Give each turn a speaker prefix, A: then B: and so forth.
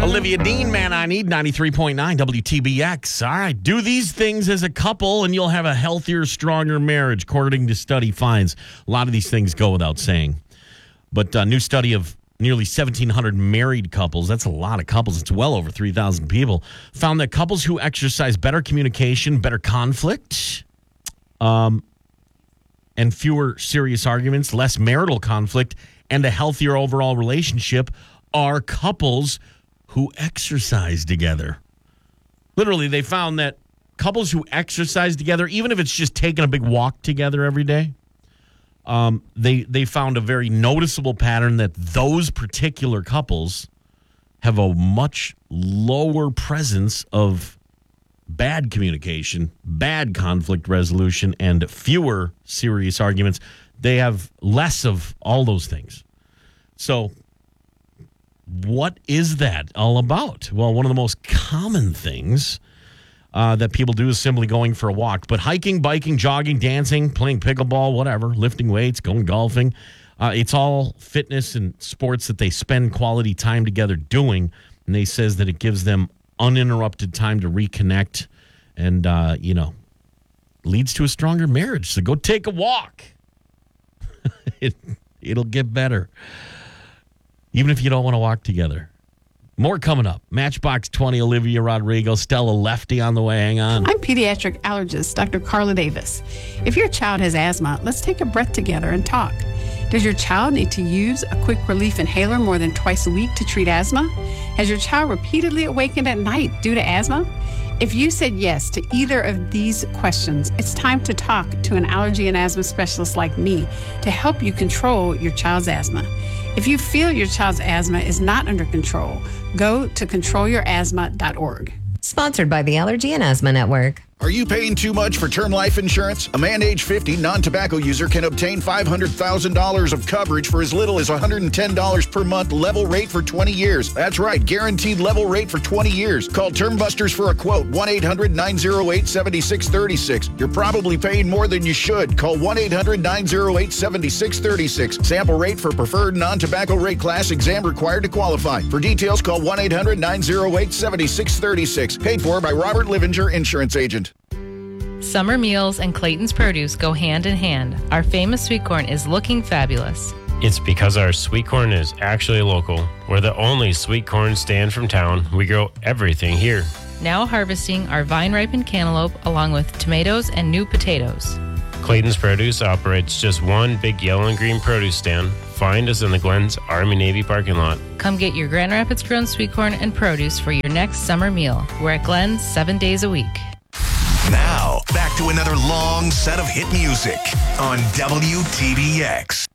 A: Olivia Dean, Man I Need, 93.9 WTBX. All right, do these things as a couple and you'll have a healthier, stronger marriage, according to study finds. A lot of these things go without saying. But a new study of nearly 1,700 married couples, that's a lot of couples, it's well over 3,000 people, found that couples who exercise better communication, better conflict, and fewer serious arguments, less marital conflict, and a healthier overall relationship are couples who exercise together. Literally, they found that couples who exercise together, even if it's just taking a big walk together every day, they found a very noticeable pattern that those particular couples have a much lower presence of bad communication, bad conflict resolution, and fewer serious arguments. They have less of all those things. So what is that all about? Well, one of the most common things that people do is simply going for a walk. But hiking, biking, jogging, dancing, playing pickleball, whatever, lifting weights, going golfing, it's all fitness and sports that they spend quality time together doing. And they says that it gives them uninterrupted time to reconnect and, leads to a stronger marriage. So go take a walk. It'll get better. Even if you don't want to walk together. More coming up. Matchbox 20, Olivia Rodrigo, Stella Lefty on the way. Hang on.
B: I'm pediatric allergist, Dr. Carla Davis. If your child has asthma, let's take a breath together and talk. Does your child need to use a quick relief inhaler more than twice a week to treat asthma? Has your child repeatedly awakened at night due to asthma? If you said yes to either of these questions, it's time to talk to an allergy and asthma specialist like me to help you control your child's asthma. If you feel your child's asthma is not under control, go to controlyourasthma.org.
C: Sponsored by the Allergy and Asthma Network.
D: Are you paying too much for term life insurance? A man age 50 non-tobacco user can obtain $500,000 of coverage for as little as $110 per month, level rate for 20 years. That's right, guaranteed level rate for 20 years. Call Term Busters for a quote, 1-800-908-7636. You're probably paying more than you should. Call 1-800-908-7636. Sample rate for preferred non-tobacco rate class, exam required to qualify. For details, call 1-800-908-7636. Paid for by Robert Livinger, Insurance Agent.
E: Summer meals and Clayton's produce go hand in hand. Our famous sweet corn is looking fabulous.
F: It's because our sweet corn is actually local. We're the only sweet corn stand from town. We grow everything here.
E: Now harvesting our vine-ripened cantaloupe along with tomatoes and new potatoes.
F: Clayton's Produce operates just one big yellow and green produce stand. Find us in the Glens Army-Navy parking lot.
E: Come get your Grand Rapids grown sweet corn and produce for your next summer meal. We're at Glens 7 days a week.
G: Now, back to another long set of hit music on WTBX.